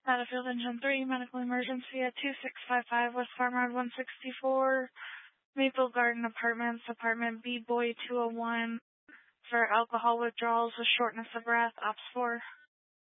Battlefield Engine 3, medical emergency at 2655 West Farm Road 164, Maple Garden Apartments, apartment B Boy 201, for alcohol withdrawals with shortness of breath, Ops 4.